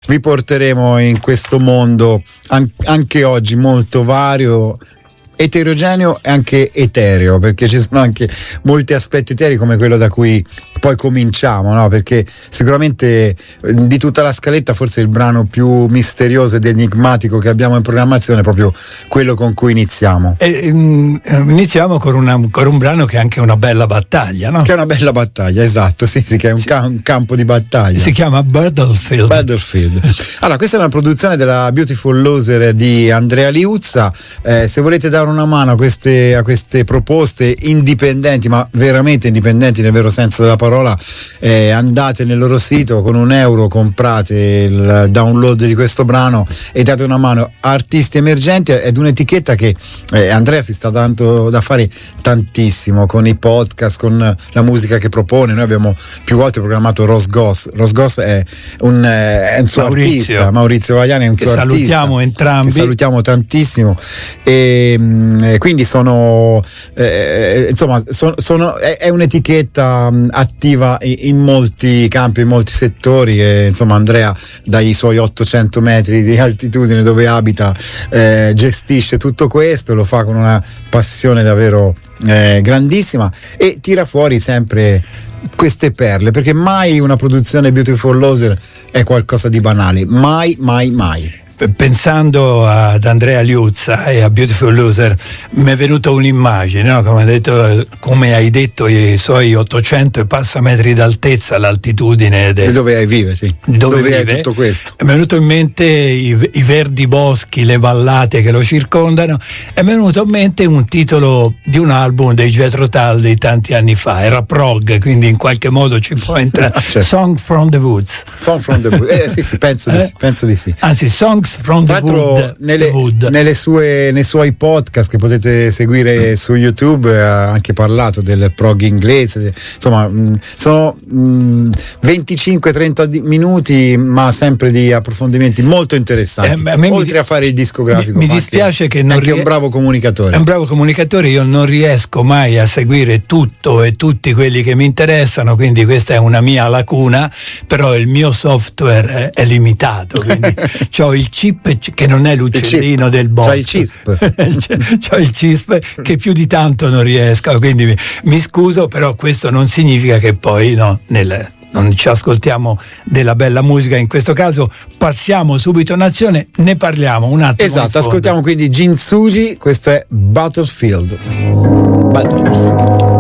vi porteremo in questo mondo anche oggi molto vario, eterogeneo e anche etereo, perché ci sono anche molti aspetti eterei come quello da cui poi cominciamo, no? Perché sicuramente di tutta la scaletta forse il brano più misterioso ed enigmatico che abbiamo in programmazione è proprio quello con cui iniziamo. Iniziamo con un brano che è anche una bella battaglia, no? Che è una bella battaglia, esatto, sì, che è un campo di battaglia. Si chiama Battlefield. Allora, questa è una produzione della Beautiful Loser di Andrea Liuzza. Se volete dare una mano a queste proposte indipendenti, ma veramente indipendenti nel vero senso della parola, andate nel loro sito, con €1 comprate il download di questo brano e date una mano a artisti emergenti. Ed un'etichetta che Andrea si sta dando da fare tantissimo con i podcast, con la musica che propone. Noi abbiamo più volte programmato Ross Goss è un suo artista, Maurizio Vagliani è un suo artista, salutiamo entrambi, che salutiamo tantissimo, e quindi è un'etichetta attiva in molti campi, in molti settori, e insomma Andrea dai suoi 800 metri di altitudine dove abita gestisce tutto questo, lo fa con una passione davvero grandissima e tira fuori sempre queste perle, perché mai una produzione Beautiful Loser è qualcosa di banale, mai. Pensando ad Andrea Liuzza e a Beautiful Loser mi è venuta un'immagine, no? Come hai detto, i suoi 800 e passa metri d'altezza, l'altitudine dove vive, sì. Dove vive, è tutto questo. Mi è venuto in mente i verdi boschi, le vallate che lo circondano, e mi è venuto in mente un titolo di un album dei Jethro Tull di tanti anni fa, era prog, quindi in qualche modo ci può entrare. Certo. Song from the Woods. Sì, penso di sì. Anzi, Songs from the Wood. Nei suoi podcast che potete seguire su YouTube ha anche parlato del prog inglese, insomma sono 25-30 minuti ma sempre di approfondimenti molto interessanti, oltre a fare il discografico. Mi dispiace che non è un bravo comunicatore. È un bravo comunicatore, io non riesco mai a seguire tutto e tutti quelli che mi interessano, quindi questa è una mia lacuna, però il mio software è limitato, quindi c'ho il chip che non è l'uccellino del bosco, c'ho il CISP che più di tanto non riesco, quindi mi scuso, però questo non significa che poi non ci ascoltiamo della bella musica. In questo caso passiamo subito in azione, ne parliamo un attimo. Esatto, ascoltiamo quindi Jin Tsuji, questo è Battlefield.